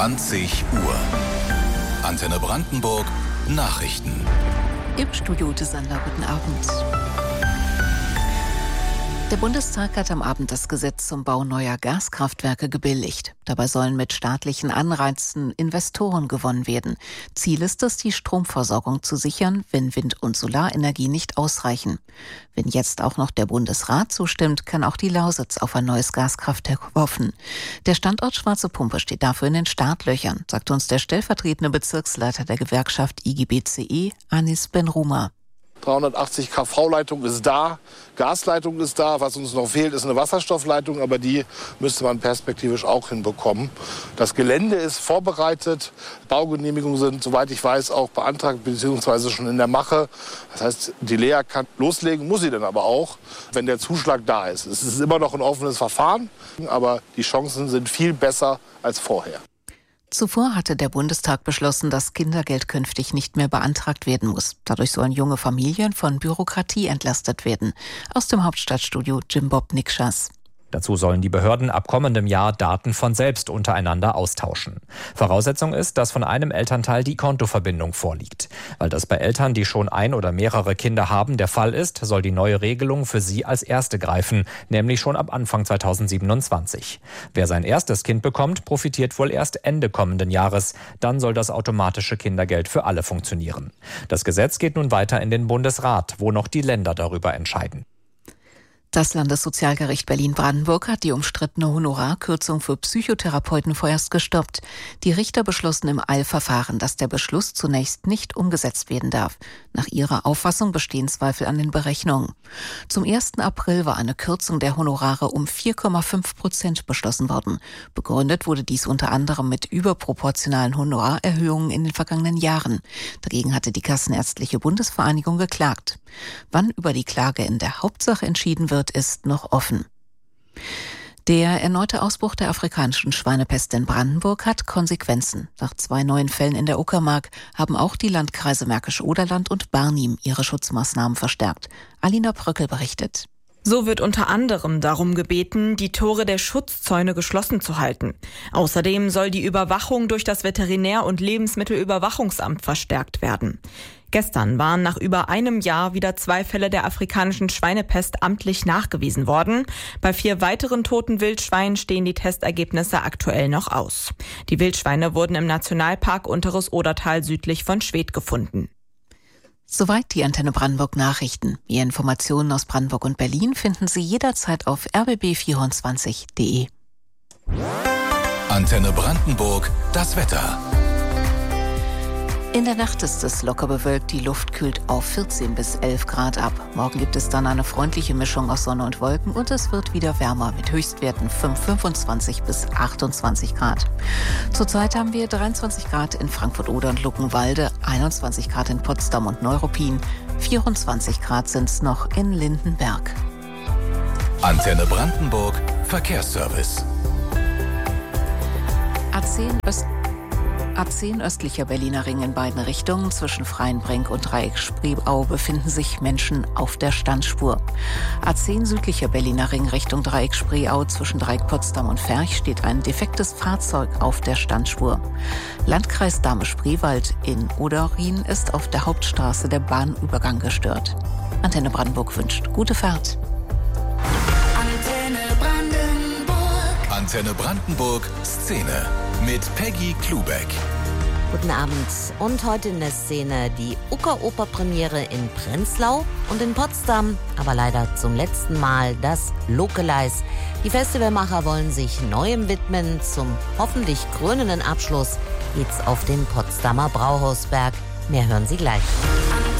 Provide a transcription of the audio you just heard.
20 Uhr. Antenne Brandenburg Nachrichten. Im Studio Ute Sander, guten Abend. Der Bundestag hat am Abend das Gesetz zum Bau neuer Gaskraftwerke gebilligt. Dabei sollen mit staatlichen Anreizen Investoren gewonnen werden. Ziel ist es, die Stromversorgung zu sichern, wenn Wind- und Solarenergie nicht ausreichen. Wenn jetzt auch noch der Bundesrat zustimmt, kann auch die Lausitz auf ein neues Gaskraftwerk hoffen. Der Standort Schwarze Pumpe steht dafür in den Startlöchern, sagt uns der stellvertretende Bezirksleiter der Gewerkschaft IGBCE, Anis Benruma. 380 kV-Leitung ist da, Gasleitung ist da. Was uns noch fehlt, ist eine Wasserstoffleitung, aber die müsste man perspektivisch auch hinbekommen. Das Gelände ist vorbereitet, Baugenehmigungen sind, soweit ich weiß, auch beantragt bzw. schon in der Mache. Das heißt, die Lea kann loslegen, muss sie dann aber auch, wenn der Zuschlag da ist. Es ist immer noch ein offenes Verfahren, aber die Chancen sind viel besser als vorher. Zuvor hatte der Bundestag beschlossen, dass Kindergeld künftig nicht mehr beantragt werden muss. Dadurch sollen junge Familien von Bürokratie entlastet werden. Aus dem Hauptstadtstudio Jim Bob Nikschas. Dazu sollen die Behörden ab kommendem Jahr Daten von selbst untereinander austauschen. Voraussetzung ist, dass von einem Elternteil die Kontoverbindung vorliegt. Weil das bei Eltern, die schon ein oder mehrere Kinder haben, der Fall ist, soll die neue Regelung für sie als erste greifen, nämlich schon ab Anfang 2027. Wer sein erstes Kind bekommt, profitiert wohl erst Ende kommenden Jahres. Dann soll das automatische Kindergeld für alle funktionieren. Das Gesetz geht nun weiter in den Bundesrat, wo noch die Länder darüber entscheiden. Das Landessozialgericht Berlin-Brandenburg hat die umstrittene Honorarkürzung für Psychotherapeuten vorerst gestoppt. Die Richter beschlossen im Eilverfahren, dass der Beschluss zunächst nicht umgesetzt werden darf. Nach ihrer Auffassung bestehen Zweifel an den Berechnungen. Zum 1. April war eine Kürzung der Honorare um 4,5% beschlossen worden. Begründet wurde dies unter anderem mit überproportionalen Honorarerhöhungen in den vergangenen Jahren. Dagegen hatte die Kassenärztliche Bundesvereinigung geklagt. Wann über die Klage in der Hauptsache entschieden wird, ist noch offen. Der erneute Ausbruch der afrikanischen Schweinepest in Brandenburg hat Konsequenzen. Nach 2 neuen Fällen in der Uckermark haben auch die Landkreise Märkisch-Oderland und Barnim ihre Schutzmaßnahmen verstärkt. Alina Bröckel berichtet. So wird unter anderem darum gebeten, die Tore der Schutzzäune geschlossen zu halten. Außerdem soll die Überwachung durch das Veterinär- und Lebensmittelüberwachungsamt verstärkt werden. Gestern waren nach über einem Jahr wieder 2 Fälle der afrikanischen Schweinepest amtlich nachgewiesen worden. Bei 4 weiteren toten Wildschweinen stehen die Testergebnisse aktuell noch aus. Die Wildschweine wurden im Nationalpark Unteres Odertal südlich von Schwedt gefunden. Soweit die Antenne Brandenburg Nachrichten. Mehr Informationen aus Brandenburg und Berlin finden Sie jederzeit auf rbb24.de. Antenne Brandenburg, das Wetter. In der Nacht ist es locker bewölkt, die Luft kühlt auf 14 bis 11 Grad ab. Morgen gibt es dann eine freundliche Mischung aus Sonne und Wolken und es wird wieder wärmer mit Höchstwerten 25 bis 28 Grad. Zurzeit haben wir 23 Grad in Frankfurt-Oder und Luckenwalde, 21 Grad in Potsdam und Neuruppin, 24 Grad sind es noch in Lindenberg. Antenne Brandenburg Verkehrsservice. A10 östlicher Berliner Ring in beiden Richtungen zwischen Freienbrink und Dreieck-Spreeau befinden sich Menschen auf der Standspur. A10 südlicher Berliner Ring Richtung Dreieck-Spreeau zwischen Dreieck Potsdam und Ferch steht ein defektes Fahrzeug auf der Standspur. Landkreis Dahme-Spreewald in Oderrin ist auf der Hauptstraße der Bahnübergang gestört. Antenne Brandenburg wünscht gute Fahrt. Antenne Brandenburg Szene mit Peggy Klubeck. Guten Abend. Und heute in der Szene die Ucker-Oper-Premiere in Prenzlau und in Potsdam, aber leider zum letzten Mal das Localize. Die Festivalmacher wollen sich Neuem widmen. Zum hoffentlich krönenden Abschluss geht's auf den Potsdamer Brauhausberg. Mehr hören Sie gleich.